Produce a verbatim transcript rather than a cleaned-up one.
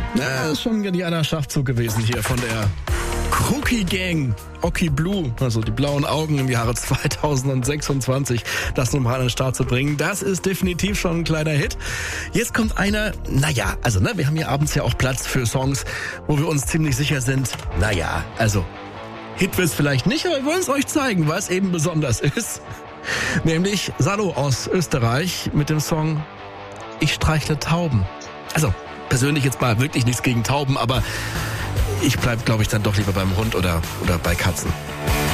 Ja, das ist schon ein genialer Schachzug gewesen hier von der Crookie Gang. Oki Blue, also die blauen Augen im Jahre zweitausendsechsundzwanzig, das nochmal an den Start zu bringen. Das ist definitiv schon ein kleiner Hit. Jetzt kommt einer, naja, also ne, wir haben hier abends ja auch Platz für Songs, wo wir uns ziemlich sicher sind, naja, also Hit wird's vielleicht nicht, aber wir wollen es euch zeigen, was eben besonders ist. Nämlich Salo aus Österreich mit dem Song Ich streichle Tauben. Also persönlich jetzt mal wirklich nichts gegen Tauben, aber ich bleib, glaube ich, dann doch lieber beim Hund oder, oder bei Katzen.